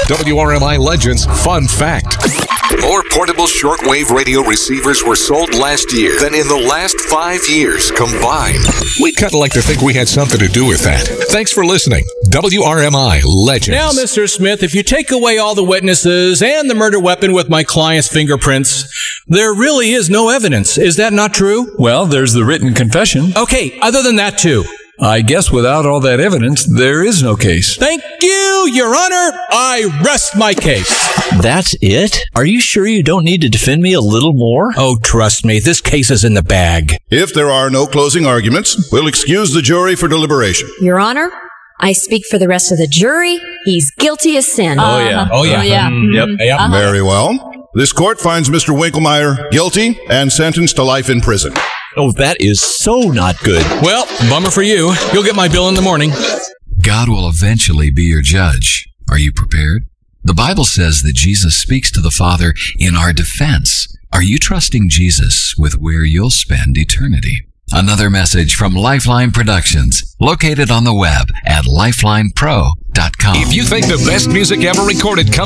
WRMI Legends Fun Fact. More portable shortwave radio receivers were sold last year than in the last 5 years combined. We'd kind of like to think we had something to do with that. Thanks for listening. WRMI Legends. Now, Mr. Smith, if you take away all the witnesses and the murder weapon with my client's fingerprints, there really is no evidence. Is that not true? Well, there's the written confession. Okay, other than that, too. I guess without all that evidence, there is no case. Thank you, Your Honor. I rest my case. That's it? Are you sure you don't need to defend me a little more? Oh, trust me, this case is in the bag. If there are no closing arguments, we'll excuse the jury for deliberation. Your Honor, I speak for the rest of the jury. He's guilty as sin. Oh, yeah. Oh, yeah. Yep. Very well. This court finds Mr. Winklemeyer guilty and sentenced to life in prison. Oh, that is so not good. Well, bummer for you. You'll get my bill in the morning. God will eventually be your judge. Are you prepared? The Bible says that Jesus speaks to the Father in our defense. Are you trusting Jesus with where you'll spend eternity? Another message from Lifeline Productions, located on the web at lifelinepro.com. If you think the best music ever recorded comes